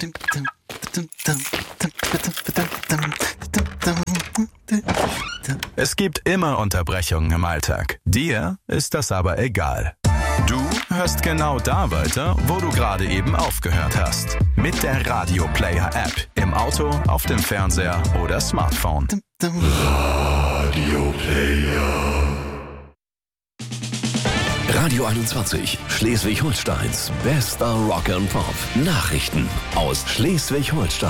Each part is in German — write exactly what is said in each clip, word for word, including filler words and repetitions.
Es gibt immer Unterbrechungen im Alltag. Dir ist das aber egal. Du hörst genau da weiter, wo du gerade eben aufgehört hast. Mit der Radio Player App. Im Auto, auf dem Fernseher oder Smartphone. Radio Player. Radio einundzwanzig, Schleswig-Holsteins bester Rock and Pop. Nachrichten aus Schleswig-Holstein.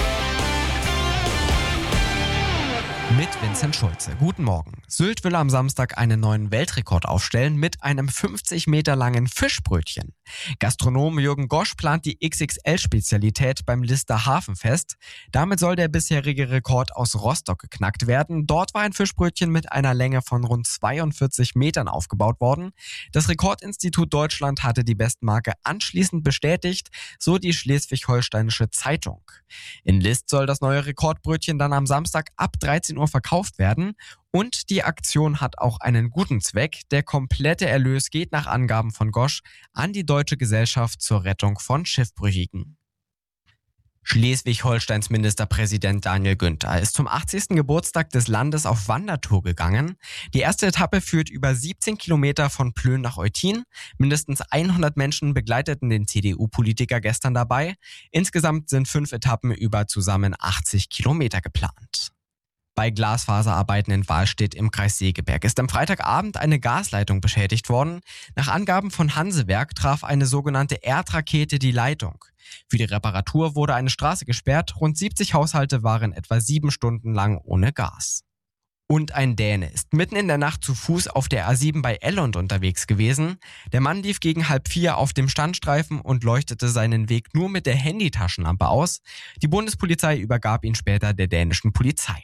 Mit Vincent Schulze. Guten Morgen. Sylt will am Samstag einen neuen Weltrekord aufstellen mit einem fünfzig Meter langen Fischbrötchen. Gastronom Jürgen Gosch plant die X X L-Spezialität beim Lister Hafenfest. Damit soll der bisherige Rekord aus Rostock geknackt werden. Dort war ein Fischbrötchen mit einer Länge von rund zweiundvierzig Metern aufgebaut worden. Das Rekordinstitut Deutschland hatte die Bestmarke anschließend bestätigt, so die Schleswig-Holsteinische Zeitung. In List soll das neue Rekordbrötchen dann am Samstag ab dreizehn Uhr verkauft werden. Und die Aktion hat auch einen guten Zweck. Der komplette Erlös geht nach Angaben von Gosch an die Deutsche Gesellschaft zur Rettung von Schiffbrüchigen. Schleswig-Holsteins Ministerpräsident Daniel Günther ist zum achtzigsten Geburtstag des Landes auf Wandertour gegangen. Die erste Etappe führt über siebzehn Kilometer von Plön nach Eutin. Mindestens hundert Menschen begleiteten den C D U-Politiker gestern dabei. Insgesamt sind fünf Etappen über zusammen achtzig Kilometer geplant. Bei Glasfaserarbeiten in Wahlstedt im Kreis Segeberg ist am Freitagabend eine Gasleitung beschädigt worden. Nach Angaben von Hansewerk traf eine sogenannte Erdrakete die Leitung. Für die Reparatur wurde eine Straße gesperrt. Rund siebzig Haushalte waren etwa sieben Stunden lang ohne Gas. Und ein Däne ist mitten in der Nacht zu Fuß auf der A sieben bei Ellund unterwegs gewesen. Der Mann lief gegen halb vier auf dem Standstreifen und leuchtete seinen Weg nur mit der Handytaschenlampe aus. Die Bundespolizei übergab ihn später der dänischen Polizei.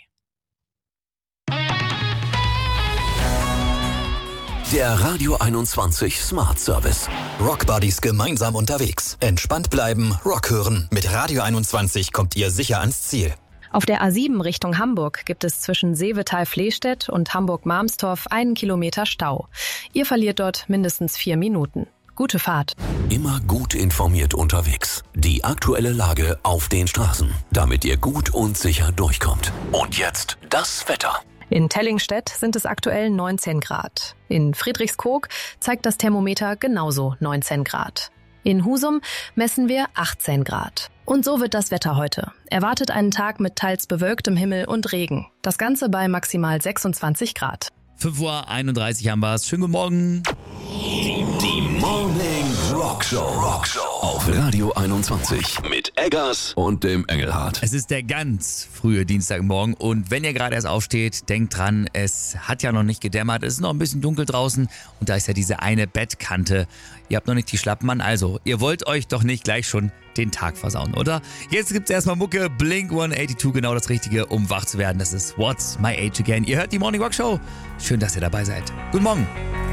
Der Radio einundzwanzig Smart Service. Rockbuddies gemeinsam unterwegs. Entspannt bleiben, Rock hören. Mit Radio einundzwanzig kommt ihr sicher ans Ziel. Auf der A sieben Richtung Hamburg gibt es zwischen Seevetal-Flehstedt und Hamburg-Marmstorf einen Kilometer Stau. Ihr verliert dort mindestens vier Minuten. Gute Fahrt. Immer gut informiert unterwegs. Die aktuelle Lage auf den Straßen, damit ihr gut und sicher durchkommt. Und jetzt das Wetter. In Tellingstedt sind es aktuell neunzehn Grad. In Friedrichskoog zeigt das Thermometer genauso neunzehn Grad. In Husum messen wir achtzehn Grad. Und so wird das Wetter heute. Erwartet einen Tag mit teils bewölktem Himmel und Regen. Das Ganze bei maximal sechsundzwanzig Grad. fünf Uhr einunddreißig haben wir es. Schönen guten Morgen. Die, die Morning Rock Show. Rock Show auf Radio einundzwanzig mit Eggers und dem Engelhardt. Es ist der ganz frühe Dienstagmorgen und wenn ihr gerade erst aufsteht, denkt dran, es hat ja noch nicht gedämmert, es ist noch ein bisschen dunkel draußen und da ist ja diese eine Bettkante. Ihr habt noch nicht die Schlappen an, also ihr wollt euch doch nicht gleich schon den Tag versauen, oder? Jetzt gibt's erstmal Mucke, Blink hundertzweiundachtzig, genau das Richtige, um wach zu werden. Das ist What's My Age Again. Ihr hört die Morning Rock Show. Schön, dass ihr dabei seid. Guten Morgen.